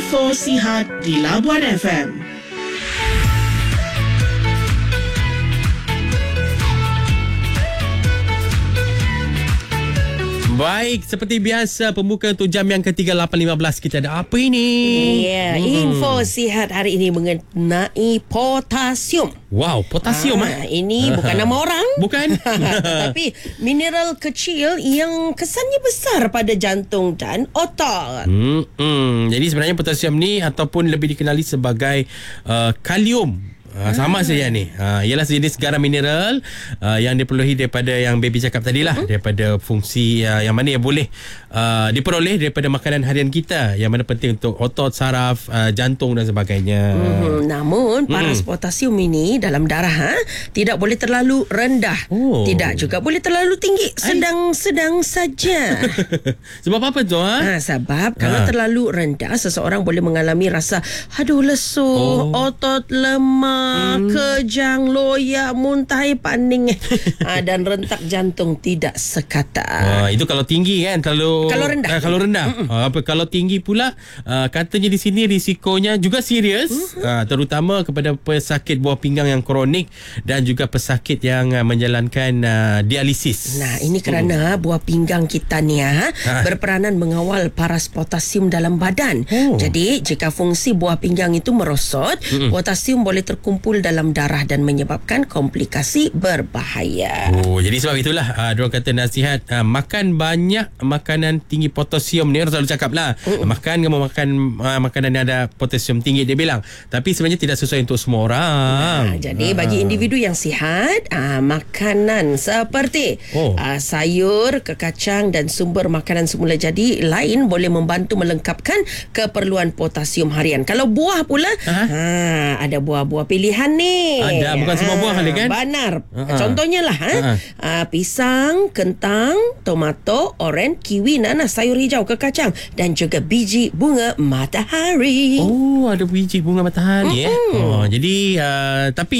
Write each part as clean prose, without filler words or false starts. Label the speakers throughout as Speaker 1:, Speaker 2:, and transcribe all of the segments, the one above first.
Speaker 1: Info Sihat di Labuan FM.
Speaker 2: Baik, seperti biasa pembuka untuk jam yang ketiga 8.15 kita ada apa ini?
Speaker 3: Info sihat hari ini mengenai potasium.
Speaker 2: Wow, potasium
Speaker 3: Ini bukan nama orang.
Speaker 2: Bukan.
Speaker 3: Tapi mineral kecil yang kesannya besar pada jantung dan otot.
Speaker 2: Jadi sebenarnya potasium ni ataupun lebih dikenali sebagai kalium. Sama saja ni. Ialah sejenis garam mineral yang diperolehi daripada yang baby cakap tadi lah, daripada fungsi yang mana yang boleh diperoleh daripada makanan harian kita, yang mana penting untuk otot, saraf, jantung dan sebagainya.
Speaker 3: Namun paras potasium ini dalam darah tidak boleh terlalu rendah, tidak juga boleh terlalu tinggi, sedang-sedang saja.
Speaker 2: Sebab apa tu?
Speaker 3: Sebab kalau terlalu rendah, seseorang boleh mengalami rasa lesu, otot lemah, kejang, loyak, muntah, paning dan rentak jantung tidak sekata.
Speaker 2: Itu kalau tinggi kan. Kalau
Speaker 3: rendah.
Speaker 2: Kalau rendah. Kalau tinggi pula, katanya di sini risikonya juga serius, terutama kepada pesakit buah pinggang yang kronik dan juga pesakit yang menjalankan dialisis.
Speaker 3: Nah, ini kerana buah pinggang kita ni berperanan mengawal paras potasium dalam badan. Jadi, jika fungsi buah pinggang itu merosot, potasium boleh terkumpul dalam darah dan menyebabkan komplikasi berbahaya.
Speaker 2: Jadi sebab itulah diorang kata nasihat makan banyak makanan tinggi potasium ni. Orang selalu cakap lah, makan makanan yang ada potasium tinggi, dia bilang. Tapi sebenarnya tidak sesuai untuk semua orang.
Speaker 3: Jadi bagi individu yang sihat, makanan seperti sayur, kekacang dan sumber makanan semula jadi lain boleh membantu melengkapkan keperluan potasium harian. Kalau buah pula, ada buah-buah pilihan ni.
Speaker 2: Ada, bukan semua buah kali kan?
Speaker 3: Benar. Contohnya lah pisang, kentang, tomato, oren, kiwi, nanas, sayur hijau, kekacang dan juga biji bunga matahari.
Speaker 2: Ada biji bunga matahari jadi tapi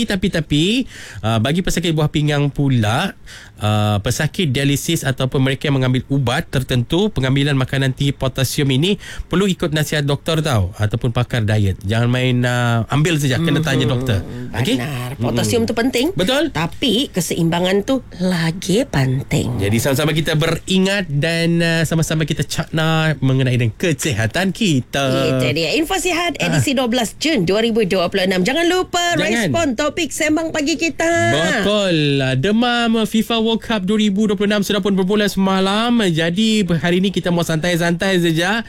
Speaker 2: bagi pesakit buah pinggang pula, pesakit dialisis ataupun mereka yang mengambil ubat tertentu, pengambilan makanan tinggi potasium ini perlu ikut nasihat doktor ataupun pakar diet. Jangan main ambil saja, kena tanya doktor.
Speaker 3: Benar. Potasium tu penting.
Speaker 2: Betul.
Speaker 3: Tapi keseimbangan tu lagi penting.
Speaker 2: Jadi sama-sama kita beringat dan sama-sama kita cakna mengenai dengan kesihatan kita.
Speaker 3: Itu dia Info Sihat edisi 12 Jun 2026. Jangan lupa respon topik sembang pagi kita.
Speaker 2: Betul. Demam FIFA World Cup 2026 sudah pun bermula semalam. Jadi hari ini kita mau santai-santai saja.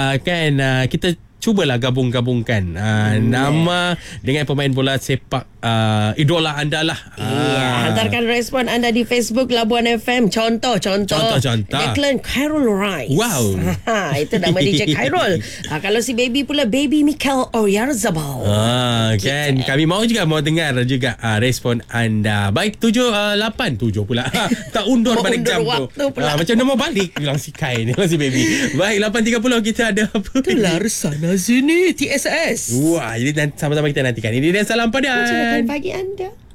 Speaker 2: Kita cubalah gabung-gabungkan nama dengan pemain bola sepak idola anda lah.
Speaker 3: Hantarkan respon anda di Facebook Labuan FM. Contoh Declan Khairul Rice.
Speaker 2: Wow.
Speaker 3: Itu nama DJ Khairul. Kalau si baby pula Baby Mikel Oyarzabal.
Speaker 2: Kan kami mau dengar juga respon anda. Baik 7 pula. Tak undur balik jam tu. Macam nak mau balik bilang si Kai ni, si baby. Baik 8.30 kita ada apa?
Speaker 3: Tular sana sini TSS.
Speaker 2: Wah, jadi sama-sama kita nantikan. Ini dan salam padan.
Speaker 3: Pagi anda.